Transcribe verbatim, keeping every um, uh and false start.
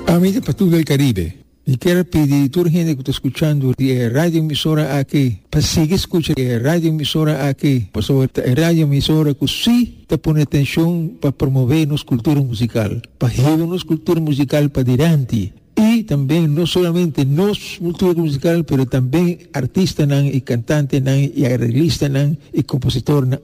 Amiga para todo el Caribe, y quiero pedir a toda la gente que está escuchando la radio emisora aquí, para seguir escuchando la radio emisora aquí, por sobre la radio emisora que sí te pone atención para promover nuestra cultura musical, para llevar nuestra cultura musical para adelante. Y también no solamente nuestra cultura musical, pero también artistas y cantantes y arreglistas y compositores